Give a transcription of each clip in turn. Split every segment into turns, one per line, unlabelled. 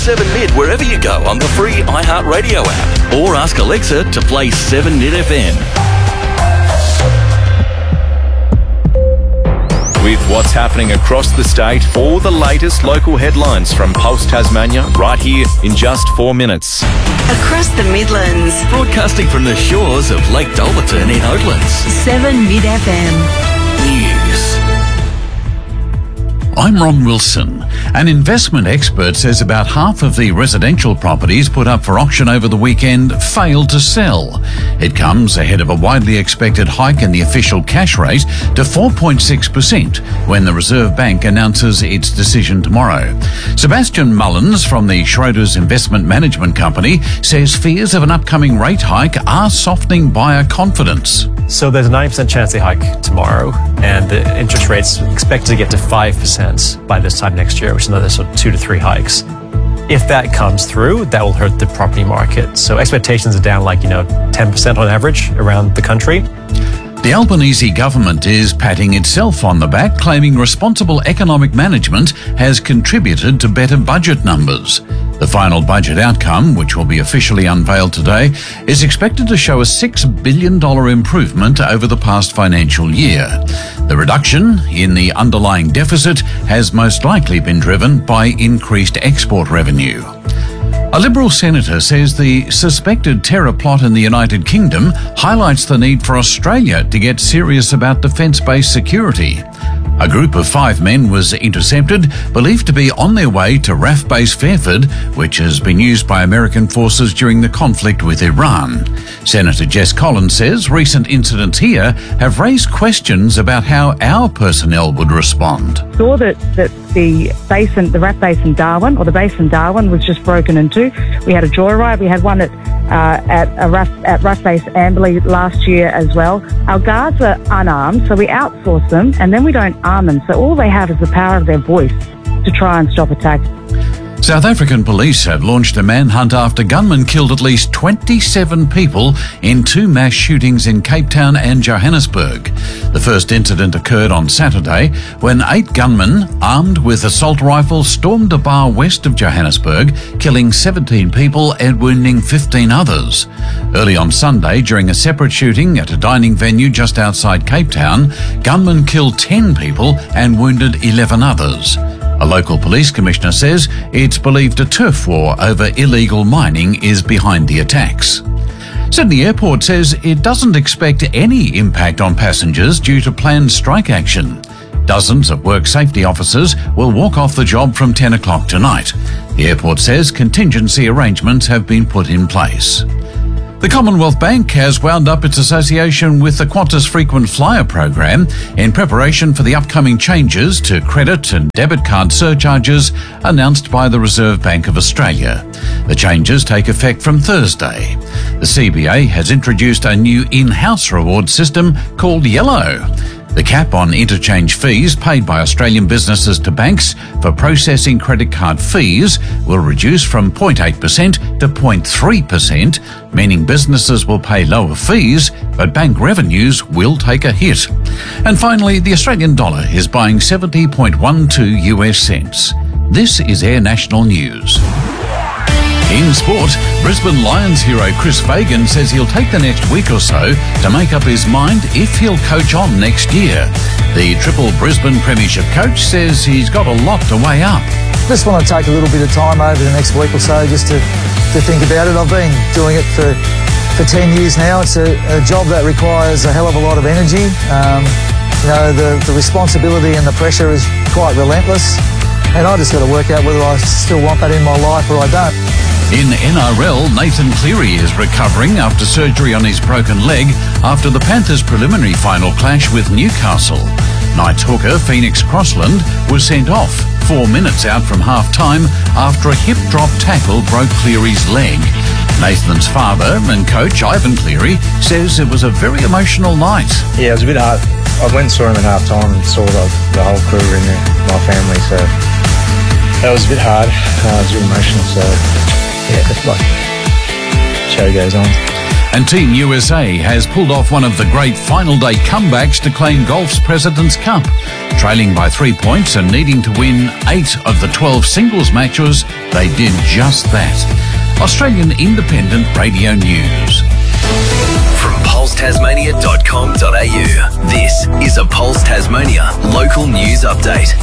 7 Mid wherever you go on the free iHeartRadio app, or ask Alexa to play 7 Mid FM.
With what's happening across the state, all the latest local headlines from Pulse Tasmania right here in just 4 minutes.
Across the Midlands,
Broadcasting from the shores of Lake Dolberton in Oatlands.
7 Mid FM.
News.
I'm Ron Wilson. An investment expert says about half of the residential properties put up for auction over the weekend failed to sell. It comes ahead of a widely expected hike in the official cash rate to 4.6% when the Reserve Bank announces its decision tomorrow. Sebastian Mullins from the Schroders Investment Management Company says fears of an upcoming rate hike are softening buyer confidence.
So there's a 90% chance they hike tomorrow, and the interest rate's expected to get to 5% by this time next year, which is another 2 to 3 hikes. If that comes through, that will hurt the property market. So expectations are down 10% on average around the country.
The Albanese government is patting itself on the back, claiming responsible economic management has contributed to better budget numbers. The final budget outcome, which will be officially unveiled today, is expected to show a $6 billion improvement over the past financial year. The reduction in the underlying deficit has most likely been driven by increased export revenue. A Liberal senator says the suspected terror plot in the United Kingdom highlights the need for Australia to get serious about defence-based security. A group of 5 men was intercepted, believed to be on their way to RAF Base Fairford, which has been used by American forces during the conflict with Iran. Senator Jess Collins says recent incidents here have raised questions about how our personnel would respond.
Saw that the RAF base in Darwin, or the base in Darwin, was just broken into. We had a joyride. We had one at RAF base Amberley last year as well. Our guards are unarmed, so we outsource them, and then we don't arm them. So all they have is the power of their voice to try and stop attacks.
South African police have launched a manhunt after gunmen killed at least 27 people in 2 mass shootings in Cape Town and Johannesburg. The first incident occurred on Saturday when 8 gunmen armed with assault rifles stormed a bar west of Johannesburg, killing 17 people and wounding 15 others. Early on Sunday, during a separate shooting at a dining venue just outside Cape Town, gunmen killed 10 people and wounded 11 others. A local police commissioner says it's believed a turf war over illegal mining is behind the attacks. Sydney Airport says it doesn't expect any impact on passengers due to planned strike action. Dozens of work safety officers will walk off the job from 10 o'clock tonight. The airport says contingency arrangements have been put in place. The Commonwealth Bank has wound up its association with the Qantas Frequent Flyer program in preparation for the upcoming changes to credit and debit card surcharges announced by the Reserve Bank of Australia. The changes take effect from Thursday. The CBA has introduced a new in-house reward system called Yellow. The cap on interchange fees paid by Australian businesses to banks for processing credit card fees will reduce from 0.8% to 0.3%, meaning businesses will pay lower fees, but bank revenues will take a hit. And finally, the Australian dollar is buying 70.12 US cents. This is Air National News. In sport, Brisbane Lions hero Chris Fagan says he'll take the next week or so to make up his mind if he'll coach on next year. The triple Brisbane Premiership coach says he's got a lot to weigh up.
Just want to take a little bit of time over the next week or so just to think about it. I've been doing it for 10 years now. It's a job that requires a hell of a lot of energy. The responsibility and the pressure is quite relentless. And I just got to work out whether I still want that in my life or I don't.
In NRL, Nathan Cleary is recovering after surgery on his broken leg after the Panthers' preliminary final clash with Newcastle. Knights hooker Phoenix Crossland was sent off 4 minutes out from half-time after a hip-drop tackle broke Cleary's leg. Nathan's father and coach Ivan Cleary says it was a very emotional night.
Yeah, it was a bit hard. I went and saw him at half-time and saw the whole crew in there, my family, so that was a bit hard. It was a bit emotional, so yeah, just show goes on.
And Team USA has pulled off one of the great final day comebacks to claim golf's President's Cup. Trailing by 3 points and needing to win 8 of the 12 singles matches, they did just that. Australian Independent Radio News.
From pulsetasmania.com.au, this is a Pulse Tasmania local news update.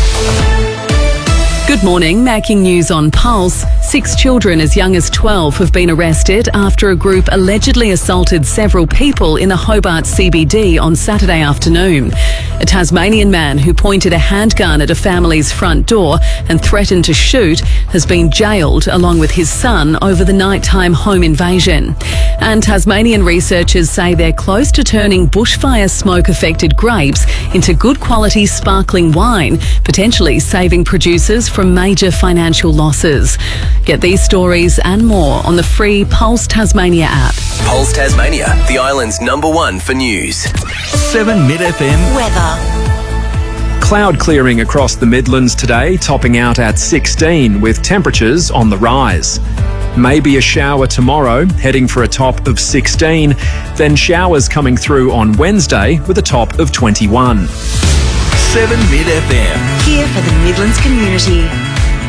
Good morning, making news on Pulse. 6 children as young as 12 have been arrested after a group allegedly assaulted several people in the Hobart CBD on Saturday afternoon. A Tasmanian man who pointed a handgun at a family's front door and threatened to shoot has been jailed along with his son over the nighttime home invasion. And Tasmanian researchers say they're close to turning bushfire smoke-affected grapes into good quality sparkling wine, potentially saving producers from major financial losses. Get these stories and more on the free Pulse Tasmania app.
Pulse Tasmania, the island's #1 for news. 7 Mid FM
Weather.
Cloud clearing across the Midlands today, topping out at 16 with temperatures on the rise. Maybe a shower tomorrow, heading for a top of 16. Then showers coming through on Wednesday with a top of 21.
7 Mid FM.
Here for the Midlands community.